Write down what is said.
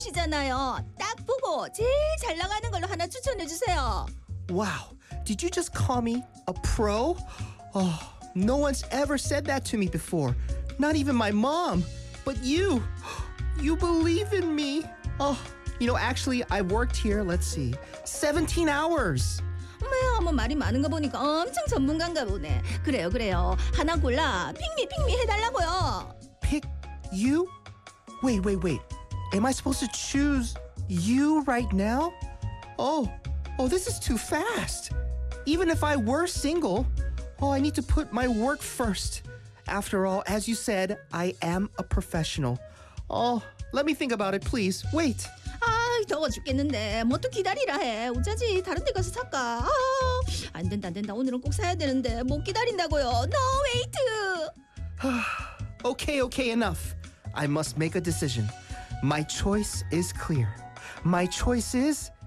시잖아요. 딱 보고 제일 잘 나가는 걸로 하나 추천해 주세요. Wow, did you just call me a pro? Oh, no one's ever said that to me before. Not even my mom. But you believe in me. Oh, actually, I worked here, let's see, 17 hours. 어머 말이 많은 거 보니까 엄청 전문가인가 보네. 그래요. 하나 골라. 핑미 해달라고요. Pick you? Wait. Am I supposed to choose you right now? Oh, this is too fast. Even if I were single, I need to put my work first. After all, as you said, I am a professional. Oh, let me think about it, please. Wait. 더워 죽겠는데 뭐 또 기다리라 해. 어쩌지 다른 데 가서 살까. 안 된다. 오늘은 꼭 사야 되는데 못 기다린다고요. No wait. Okay, enough. I must make a decision. My choice is clear. My choice is